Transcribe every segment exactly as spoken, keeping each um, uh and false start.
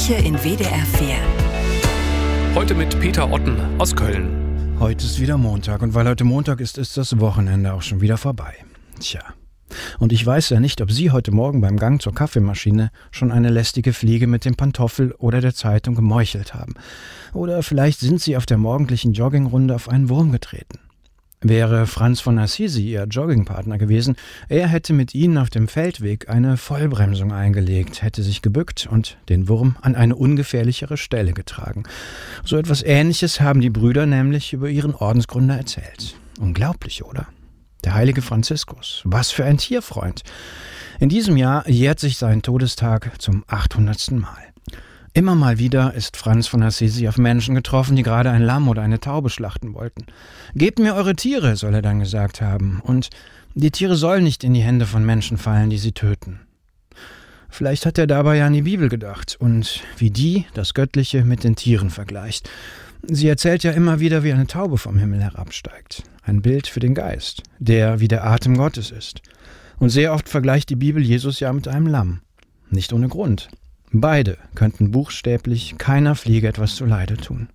Kirche in W D R vier. Heute mit Peter Otten aus Köln. Heute ist wieder Montag und weil heute Montag ist, ist das Wochenende auch schon wieder vorbei. Tja, und ich weiß ja nicht, ob Sie heute Morgen beim Gang zur Kaffeemaschine schon eine lästige Fliege mit dem Pantoffel oder der Zeitung gemeuchelt haben. Oder vielleicht sind Sie auf der morgendlichen Joggingrunde auf einen Wurm getreten. Wäre Franz von Assisi Ihr Joggingpartner gewesen, er hätte mit Ihnen auf dem Feldweg eine Vollbremsung eingelegt, hätte sich gebückt und den Wurm an eine ungefährlichere Stelle getragen. So etwas Ähnliches haben die Brüder nämlich über ihren Ordensgründer erzählt. Unglaublich, oder? Der heilige Franziskus, was für ein Tierfreund. In diesem Jahr jährt sich sein Todestag zum achthundertsten Mal. Immer mal wieder ist Franz von Assisi auf Menschen getroffen, die gerade ein Lamm oder eine Taube schlachten wollten. »Gebt mir eure Tiere«, soll er dann gesagt haben, und die Tiere sollen nicht in die Hände von Menschen fallen, die sie töten. Vielleicht hat er dabei an die Bibel gedacht und wie die das Göttliche mit den Tieren vergleicht. Sie erzählt ja immer wieder, wie eine Taube vom Himmel herabsteigt. Ein Bild für den Geist, der wie der Atem Gottes ist. Und sehr oft vergleicht die Bibel Jesus ja mit einem Lamm. Nicht ohne Grund. Beide könnten buchstäblich keiner Fliege etwas zuleide tun.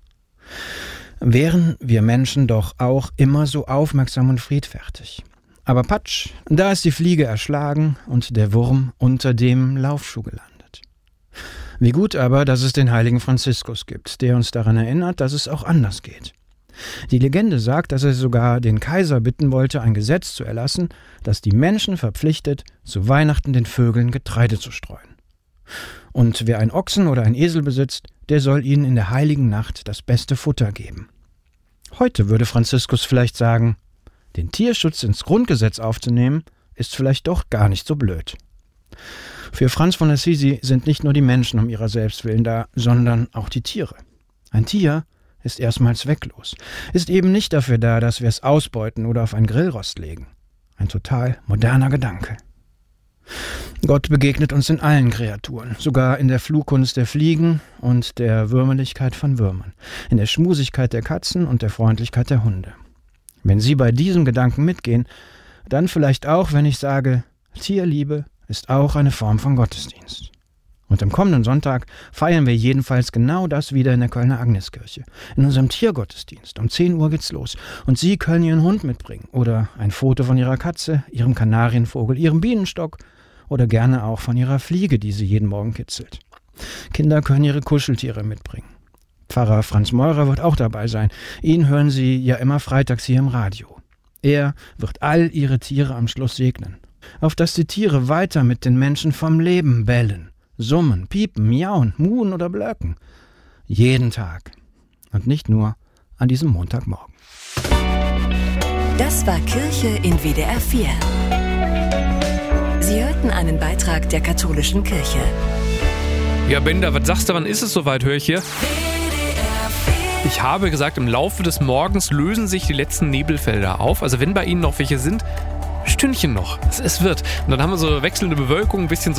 Wären wir Menschen doch auch immer so aufmerksam und friedfertig. Aber patsch, da ist die Fliege erschlagen und der Wurm unter dem Laufschuh gelandet. Wie gut aber, dass es den heiligen Franziskus gibt, der uns daran erinnert, dass es auch anders geht. Die Legende sagt, dass er sogar den Kaiser bitten wollte, ein Gesetz zu erlassen, das die Menschen verpflichtet, zu Weihnachten den Vögeln Getreide zu streuen. Und wer einen Ochsen oder einen Esel besitzt, der soll ihnen in der heiligen Nacht das beste Futter geben. Heute würde Franziskus vielleicht sagen, den Tierschutz ins Grundgesetz aufzunehmen, ist vielleicht doch gar nicht so blöd. Für Franz von Assisi sind nicht nur die Menschen um ihrer selbst willen da, sondern auch die Tiere. Ein Tier ist erstmals zwecklos, ist eben nicht dafür da, dass wir es ausbeuten oder auf ein Grillrost legen. Ein total moderner Gedanke. Gott begegnet uns in allen Kreaturen, sogar in der Flugkunst der Fliegen und der Würmeligkeit von Würmern, in der Schmusigkeit der Katzen und der Freundlichkeit der Hunde. Wenn Sie bei diesem Gedanken mitgehen, dann vielleicht auch, wenn ich sage, Tierliebe ist auch eine Form von Gottesdienst. Und am kommenden Sonntag feiern wir jedenfalls genau das wieder in der Kölner Agneskirche. In unserem Tiergottesdienst. Um zehn Uhr geht's los. Und Sie können Ihren Hund mitbringen oder ein Foto von Ihrer Katze, Ihrem Kanarienvogel, Ihrem Bienenstock oder gerne auch von Ihrer Fliege, die Sie jeden Morgen kitzelt. Kinder können ihre Kuscheltiere mitbringen. Pfarrer Franz Meurer wird auch dabei sein. Ihn hören Sie ja immer freitags hier im Radio. Er wird all Ihre Tiere am Schluss segnen. Auf dass die Tiere weiter mit den Menschen vom Leben bellen, summen, piepen, miauen, muhen oder blöken. Jeden Tag. Und nicht nur an diesem Montagmorgen. Das war Kirche in W D R vier. Sie hörten einen Beitrag der katholischen Kirche. Ja, Bender, was sagst du, wann ist es soweit, höre ich hier? Ich habe gesagt, im Laufe des Morgens lösen sich die letzten Nebelfelder auf. Also wenn bei Ihnen noch welche sind, Stündchen noch. Es, es wird. Und dann haben wir so wechselnde Bewölkung, ein bisschen